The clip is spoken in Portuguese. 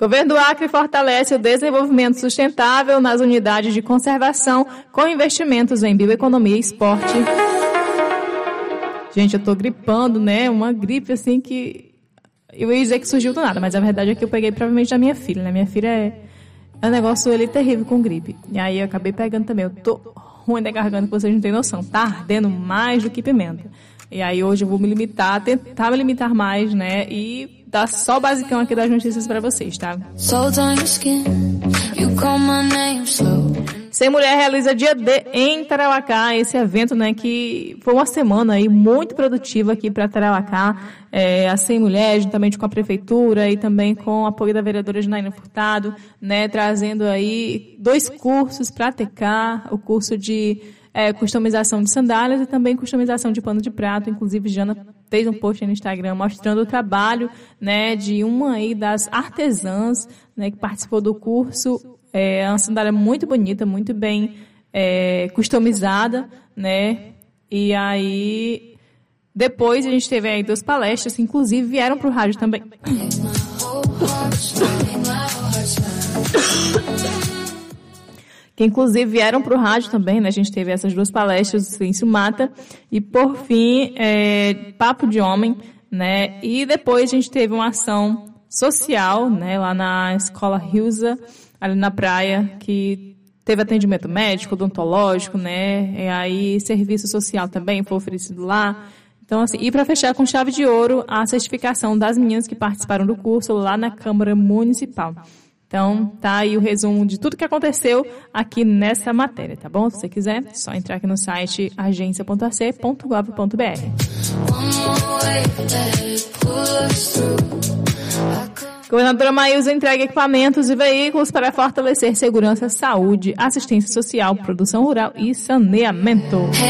Governo do Acre fortalece o desenvolvimento sustentável nas unidades de conservação com investimentos em bioeconomia e esporte. Gente, eu tô gripando, né? Uma gripe assim que eu ia dizer que surgiu do nada, mas a verdade é que eu peguei provavelmente da minha filha, né? Minha filha é um negócio ali terrível com gripe. E aí eu acabei pegando também. Eu tô ruim da garganta, que vocês não têm noção. Tá ardendo mais do que pimenta. E aí hoje eu vou me limitar, tentar me limitar mais, né? E dar só o basicão aqui das notícias pra vocês, tá? Sem Mulher realiza Dia D em Tarauacá. Esse evento, né, que foi uma semana aí muito produtiva aqui para Tarauacá. A Sem Mulher, juntamente com a Prefeitura e também com o apoio da vereadora Janaína Furtado, né, trazendo aí 2 cursos para TK, o curso de customização de sandálias e também customização de pano de prato. Inclusive, Jana fez um post no Instagram mostrando o trabalho, né, de uma aí das artesãs, né, que participou do curso. É uma sandália muito bonita, muito bem customizada, né? E aí, depois a gente teve aí 2 palestras, que inclusive vieram para o rádio também. Que inclusive vieram para o rádio também, né? A gente teve essas 2 palestras, o Silêncio Mata, e por fim, Papo de Homem, né? E depois a gente teve uma ação social, né? Lá na Escola Hilza, ali na praia, que teve atendimento médico, odontológico, né? E aí serviço social também foi oferecido lá. Então, assim, e para fechar com chave de ouro, a certificação das meninas que participaram do curso lá na Câmara Municipal. Então, tá aí o resumo de tudo que aconteceu aqui nessa matéria, tá bom? Se você quiser, é só entrar aqui no site agencia.ac.gov.br. Governadora Maísa entrega equipamentos e veículos para fortalecer segurança, saúde, assistência social, produção rural e saneamento.